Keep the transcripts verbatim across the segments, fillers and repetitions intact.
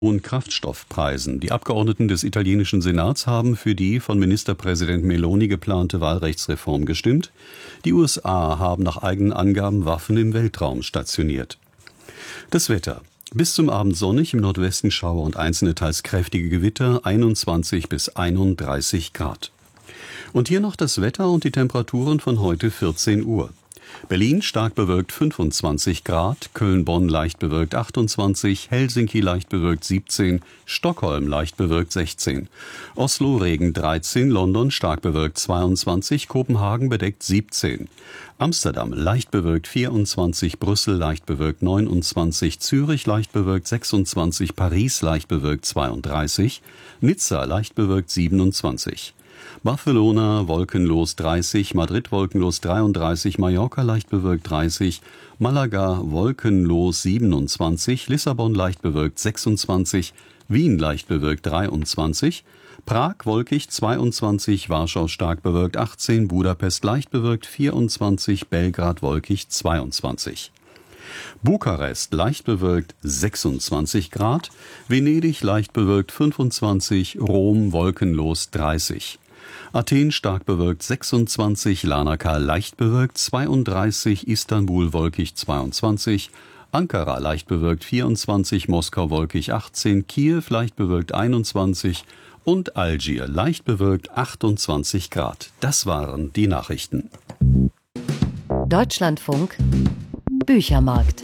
Hohen Kraftstoffpreisen. Die Abgeordneten des italienischen Senats haben für die von Ministerpräsident Meloni geplante Wahlrechtsreform gestimmt. Die U S A haben nach eigenen Angaben Waffen im Weltraum stationiert. Das Wetter. Bis zum Abend sonnig, im Nordwesten Schauer und einzelne teils kräftige Gewitter, einundzwanzig bis einunddreißig Grad. Und hier noch das Wetter und die Temperaturen von heute vierzehn Uhr. Berlin stark bewölkt fünfundzwanzig Grad, Köln-Bonn leicht bewölkt achtundzwanzig, Helsinki leicht bewölkt siebzehn, Stockholm leicht bewölkt sechzehn, Oslo Regen dreizehn, London stark bewölkt zweiundzwanzig, Kopenhagen bedeckt siebzehn, Amsterdam leicht bewölkt vierundzwanzig, Brüssel leicht bewölkt neunundzwanzig, Zürich leicht bewölkt sechsundzwanzig, Paris leicht bewölkt zweiunddreißig, Nizza leicht bewölkt siebenundzwanzig. Barcelona wolkenlos dreißig, Madrid wolkenlos dreiunddreißig, Mallorca leicht bewölkt dreißig, Malaga wolkenlos siebenundzwanzig, Lissabon leicht bewölkt sechsundzwanzig, Wien leicht bewölkt dreiundzwanzig, Prag wolkig zweiundzwanzig, Warschau stark bewölkt achtzehn, Budapest leicht bewölkt vierundzwanzig, Belgrad wolkig zweiundzwanzig. Bukarest leicht bewölkt sechsundzwanzig Grad, Venedig leicht bewölkt fünfundzwanzig, Rom wolkenlos dreißig. Athen stark bewölkt sechsundzwanzig, Larnaca leicht bewölkt zweiunddreißig, Istanbul wolkig zweiundzwanzig, Ankara leicht bewölkt vierundzwanzig, Moskau wolkig achtzehn, Kiew leicht bewölkt einundzwanzig und Algier leicht bewölkt achtundzwanzig Grad. Das waren die Nachrichten. Deutschlandfunk Büchermarkt.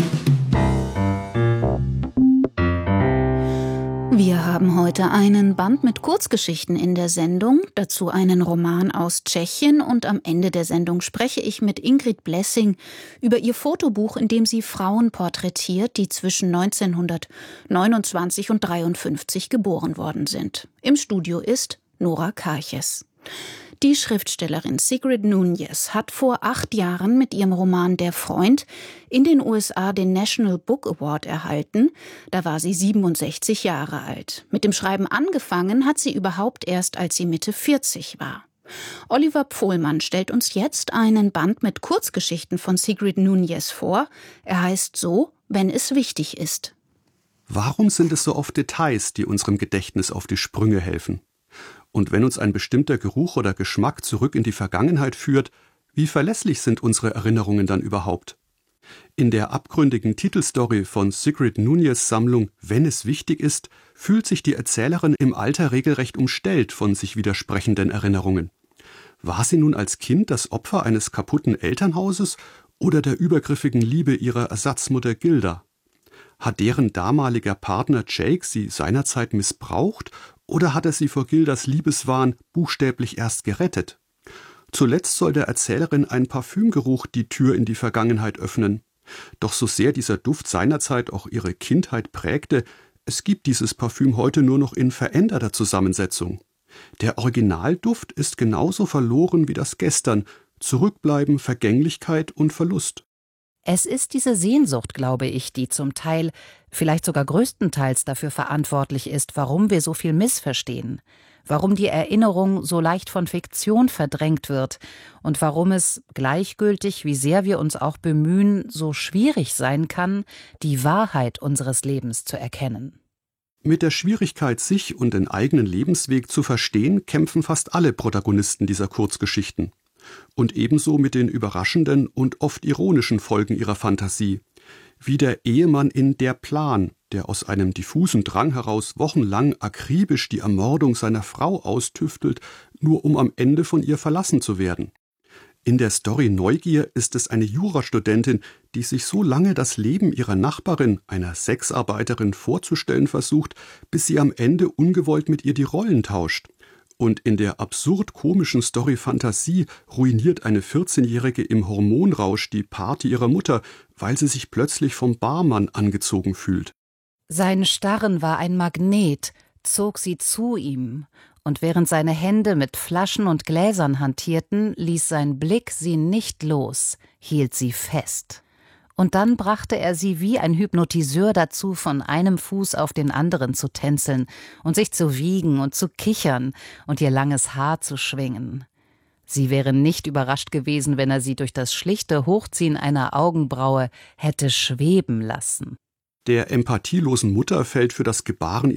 Wir haben heute einen Band mit Kurzgeschichten in der Sendung, dazu einen Roman aus Tschechien und am Ende der Sendung spreche ich mit Ingrid Blessing über ihr Fotobuch, in dem sie Frauen porträtiert, die zwischen neunzehnhundertneunundzwanzig und dreiundfünfzig geboren worden sind. Im Studio ist Nora Karches. Die Schriftstellerin Sigrid Nunez hat vor acht Jahren mit ihrem Roman Der Freund in den U S A den National Book Award erhalten. Da war sie siebenundsechzig Jahre alt. Mit dem Schreiben angefangen hat sie überhaupt erst, als sie Mitte vierzig war. Oliver Pohlmann stellt uns jetzt einen Band mit Kurzgeschichten von Sigrid Nunez vor. Er heißt so, wenn es wichtig ist. Warum sind es so oft Details, die unserem Gedächtnis auf die Sprünge helfen? Und wenn uns ein bestimmter Geruch oder Geschmack zurück in die Vergangenheit führt, wie verlässlich sind unsere Erinnerungen dann überhaupt? In der abgründigen Titelstory von Sigrid Nunez' Sammlung Wenn es wichtig ist, fühlt sich die Erzählerin im Alter regelrecht umstellt von sich widersprechenden Erinnerungen. War sie nun als Kind das Opfer eines kaputten Elternhauses oder der übergriffigen Liebe ihrer Ersatzmutter Gilda? Hat deren damaliger Partner Jake sie seinerzeit missbraucht oder hat er sie vor Gildas Liebeswahn buchstäblich erst gerettet? Zuletzt soll der Erzählerin ein Parfümgeruch die Tür in die Vergangenheit öffnen. Doch so sehr dieser Duft seinerzeit auch ihre Kindheit prägte, es gibt dieses Parfüm heute nur noch in veränderter Zusammensetzung. Der Originalduft ist genauso verloren wie das Gestern, Zurückbleiben, Vergänglichkeit und Verlust. Es ist diese Sehnsucht, glaube ich, die zum Teil, vielleicht sogar größtenteils dafür verantwortlich ist, warum wir so viel missverstehen, warum die Erinnerung so leicht von Fiktion verdrängt wird und warum es, gleichgültig wie sehr wir uns auch bemühen, so schwierig sein kann, die Wahrheit unseres Lebens zu erkennen. Mit der Schwierigkeit, sich und den eigenen Lebensweg zu verstehen, kämpfen fast alle Protagonisten dieser Kurzgeschichten. Und ebenso mit den überraschenden und oft ironischen Folgen ihrer Fantasie. Wie der Ehemann in Der Plan, der aus einem diffusen Drang heraus wochenlang akribisch die Ermordung seiner Frau austüftelt, nur um am Ende von ihr verlassen zu werden. In der Story Neugier ist es eine Jurastudentin, die sich so lange das Leben ihrer Nachbarin, einer Sexarbeiterin, vorzustellen versucht, bis sie am Ende ungewollt mit ihr die Rollen tauscht. Und in der absurd-komischen Story Fantasie ruiniert eine vierzehnjährige im Hormonrausch die Party ihrer Mutter, weil sie sich plötzlich vom Barmann angezogen fühlt. Sein Starren war ein Magnet, zog sie zu ihm, und während seine Hände mit Flaschen und Gläsern hantierten, ließ sein Blick sie nicht los, hielt sie fest. Und dann brachte er sie wie ein Hypnotiseur dazu, von einem Fuß auf den anderen zu tänzeln und sich zu wiegen und zu kichern und ihr langes Haar zu schwingen. Sie wäre nicht überrascht gewesen, wenn er sie durch das schlichte Hochziehen einer Augenbraue hätte schweben lassen. Der empathielosen Mutter fällt für das Gebaren